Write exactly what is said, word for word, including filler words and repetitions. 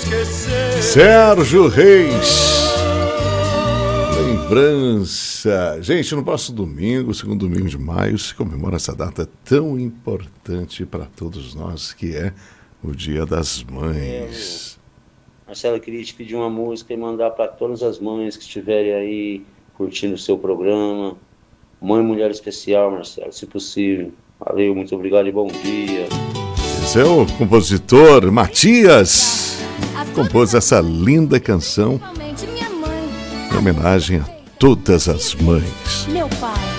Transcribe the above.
Sérgio Reis. Lembrança. Gente, no próximo domingo, segundo domingo de maio, se comemora essa data tão importante para todos nós, que é o Dia das Mães. É, Marcelo, eu queria te pedir uma música e mandar para todas as mães que estiverem aí curtindo o seu programa. Mãe Mulher Especial, Marcelo, se possível. Valeu, muito obrigado e bom dia. Esse é o compositor Matias, compôs essa linda canção em homenagem a todas as mães. Meu pai.